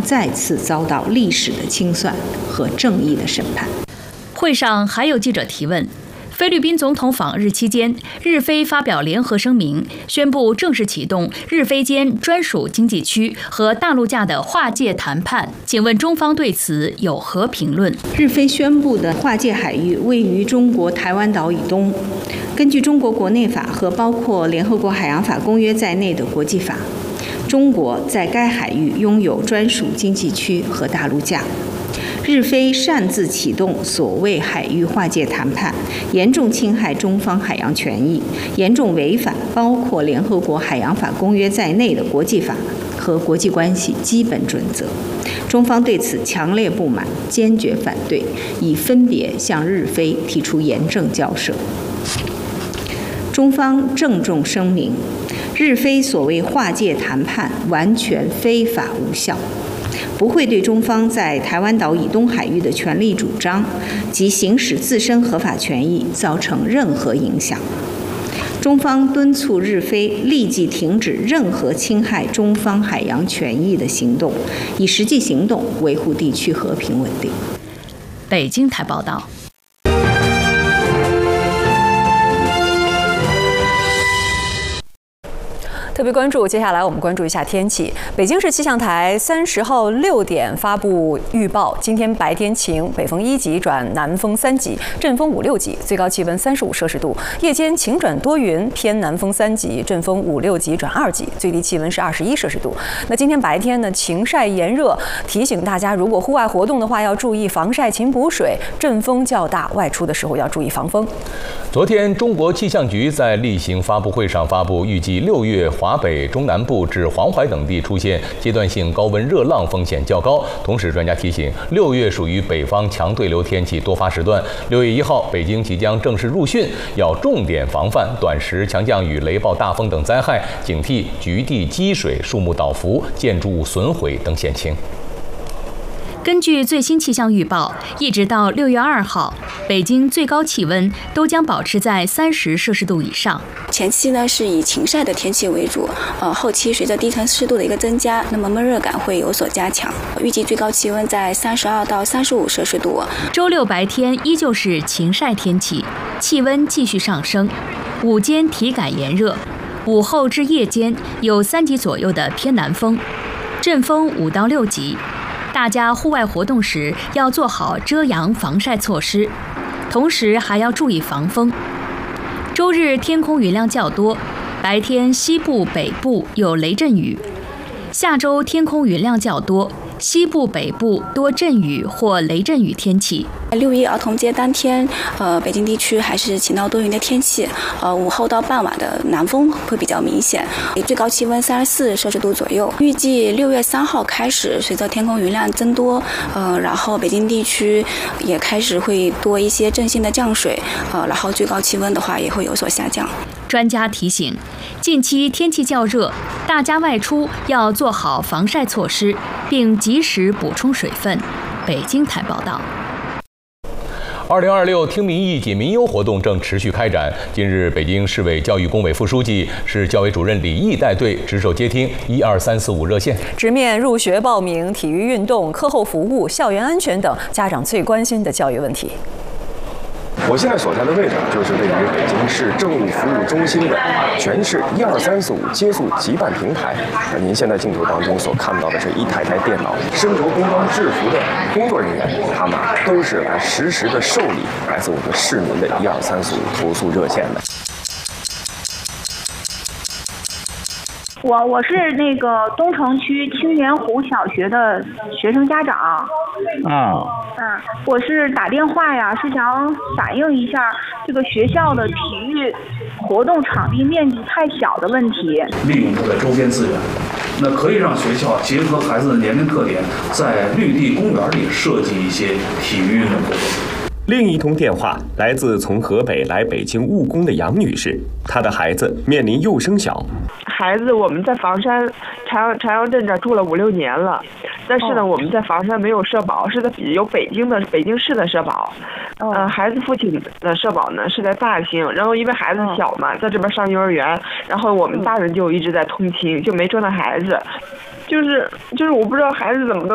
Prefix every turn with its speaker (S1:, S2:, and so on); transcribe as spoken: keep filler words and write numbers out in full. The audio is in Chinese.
S1: 再次遭到历史的清算和正义的审判。
S2: 会上还有记者提问。菲律宾总统访日期间，日菲发表联合声明，宣布正式启动日菲间专属经济区和大陆架的划界谈判。请问中方对此有何评论？
S1: 日菲宣布的划界海域位于中国台湾岛以东。根据中国国内法和包括联合国海洋法公约在内的国际法，中国在该海域拥有专属经济区和大陆架。日菲擅自启动所谓海域划界谈判，严重侵害中方海洋权益，严重违反包括联合国海洋法公约在内的国际法和国际关系基本准则。中方对此强烈不满，坚决反对，已分别向日菲提出严正交涉。中方郑重声明，日菲所谓划界谈判完全非法无效，不会对中方在台湾岛以东海域的权利主张及行使自身合法权益造成任何影响。中方敦促日菲立即停止任何侵害中方海洋权益的行动，以实际行动维护地区和平稳定。
S2: 北京台报道。
S3: 特别关注，接下来我们关注一下天气。北京市气象台三十号六点发布预报，今天白天晴，北风一级转南风三级，阵风五六级，最高气温三十五摄氏度；夜间晴转多云，偏南风三级，阵风五六级转二级，最低气温是二十一摄氏度。那今天白天呢，晴晒炎热，提醒大家，如果户外活动的话，要注意防晒、勤补水，阵风较大，外出的时候要注意防风。
S4: 昨天，中国气象局在例行发布会上发布，预计六月华北、中南部至黄淮等地出现阶段性高温热浪风险较高。同时，专家提醒，六月属于北方强对流天气多发时段。六月一号，北京即将正式入汛，要重点防范短时强降雨、雷暴大风等灾害，警惕局地积水、树木倒伏、建筑物损毁等险情。
S2: 根据最新气象预报，一直到六月二号，北京最高气温都将保持在三十摄氏度以上。
S5: 前期呢是以晴晒的天气为主，呃，后期随着低层湿度的一个增加，那么闷热感会有所加强。预计最高气温在三十二到三十五摄氏度。
S2: 周六白天依旧是晴晒天气，气温继续上升，午间体感炎热，午后至夜间有三级左右的偏南风，阵风五到六级。大家户外活动时要做好遮阳防晒措施，同时还要注意防风。周日天空云量较多，白天西部、北部有雷阵雨。下周天空云量较多，西部、北部多阵雨或雷阵雨天气。
S5: 六一儿童节当天，呃，北京地区还是晴到多云的天气，呃，午后到傍晚的南风会比较明显，最高气温三十四摄氏度左右。预计六月三号开始，随着天空云量增多，呃，然后北京地区也开始会多一些阵性的降水，呃，然后最高气温的话也会有所下降。
S2: 专家提醒，近期天气较热，大家外出要做好防晒措施，并及时补充水分。北京台报道。
S4: 二零二六听民意解民忧活动正持续开展。近日，北京市委教育工委副书记、市教委主任李毅带队值守接听一二三四五热线，
S3: 直面入学报名、体育运动、课后服务、校园安全等家长最关心的教育问题。
S6: 我现在所在的位置就是位于北京市政务服务中心的全市一二三四五接送急办平台。而您现在镜头当中所看到的是一台台电脑，身着工装制服的工作人员，他们都是来实时的受理来自我们市民的一二三四五投诉热线的。
S7: 我我是那个东城区青年湖小学的学生家长。
S8: 啊。
S7: 嗯，我是打电话呀，是想反映一下这个学校的体育活动场地面积太小的问题。
S8: 利用它的周边资源，那可以让学校结合孩子的年龄特点，在绿地公园里设计一些体育运动活动。
S9: 另一通电话来自从河北来北京务工的杨女士，她的孩子面临幼升小。
S10: 孩子我们在房山朝阳朝阳镇这住了五六年了，但是呢，我们在房山没有社保，是在有北京的北京市的社保。呃，孩子父亲的社保呢是在大兴，然后因为孩子小嘛，在这边上幼儿园，然后我们大人就一直在通勤，就没折腾孩子。就是就是我不知道孩子怎么都